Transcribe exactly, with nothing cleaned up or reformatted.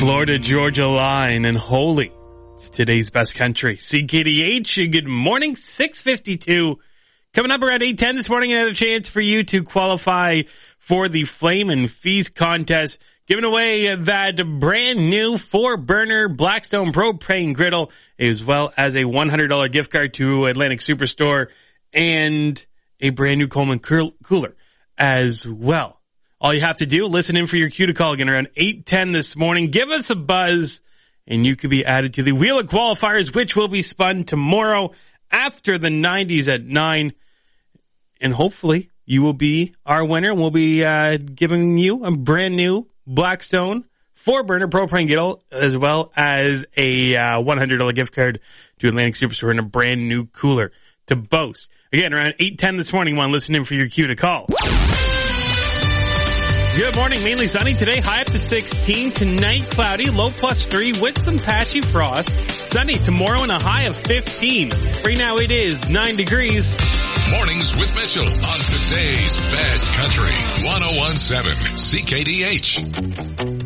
Florida Georgia line and holy. It's today's best country. C K D H, good morning, six fifty-two. Coming up around eight ten this morning, another chance for you to qualify for the Flame and Feast contest. Giving away that brand new four-burner Blackstone propane griddle, as well as a one hundred dollars gift card to Atlantic Superstore and a brand new Coleman cooler as well. All you have to do, listen in for your cue to call again around eight ten this morning. Give us a buzz, and you could be added to the Wheel of Qualifiers, which will be spun tomorrow after the nineties at nine. And hopefully, you will be our winner, and we'll be uh, giving you a brand new Blackstone four-burner propane griddle, as well as a uh, one hundred dollars gift card to Atlantic Superstore and a brand new cooler to boast. Again, around eight ten this morning, want to listen in for your cue to call. Good morning. Mainly sunny today. High up to sixteen. Tonight, cloudy. Low plus three with some patchy frost. Sunny tomorrow and a high of fifteen. Right now it is nine degrees. Mornings with Mitchell on today's best country. one oh one point seven C K D H.